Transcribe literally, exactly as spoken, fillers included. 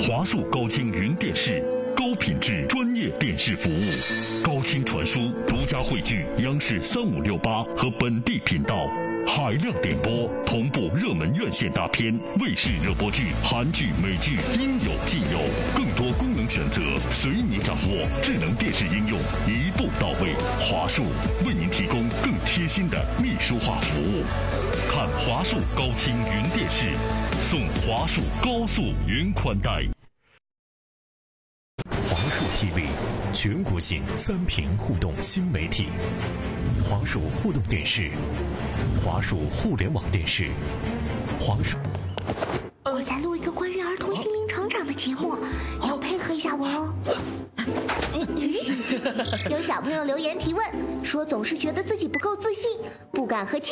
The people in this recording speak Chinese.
华数高清云电视，高品质专业电视服务。高清传输独家汇聚央视三五六八和本地频道，海量点播同步热门院线大片、卫视热播剧、韩剧、美剧，应有尽有。更多功能选择随你掌握，智能电视应用一步到位。华数为您提供更贴心的秘书化服务。看华数高清云电视，送华数高速云宽带。 华数 T V 全国性三屏互动新媒体，华数互动电视，华数互联网电视，华数。 我在录一个关于儿童心灵成长的节目，要配合一下我哦。有小朋友留言提问，说总是觉得自己不够自信，不敢和